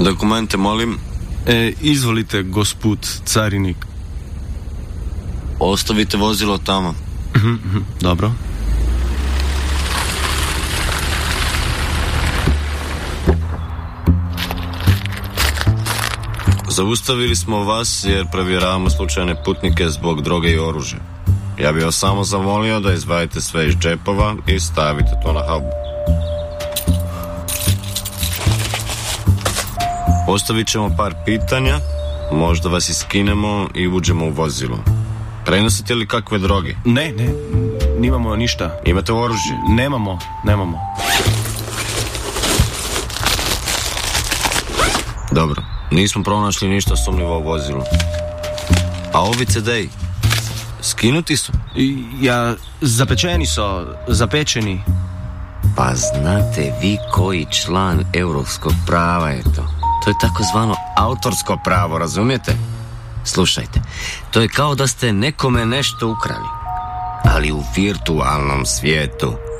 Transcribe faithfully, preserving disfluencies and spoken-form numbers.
Dokumente, molim. E, izvolite, gospod carinik. Ostavite vozilo tamo. Mhm, mhm, dobro. Zaustavili smo vas jer provjeravamo slučajne putnike zbog droge i oružja. Ja bih vas samo zamolio da izvadite sve iz džepova i stavite to na haubu. Postavit ćemo par pitanja, možda vas iskinemo i uđemo u vozilo. Prenosite li kakve droge? Ne, ne, nimamo ništa. Imate oružje? Nemamo, nemamo. Dobro, nismo pronašli ništa sumnjivo u vozilu. A ovi ce de i? Skinuti su? Ja, zapečeni su, zapečeni. Pa znate vi koji član europskog prava je to? To je takozvano autorsko pravo, razumijete? Slušajte, to je kao da ste nekome nešto ukrali, ali u virtualnom svijetu.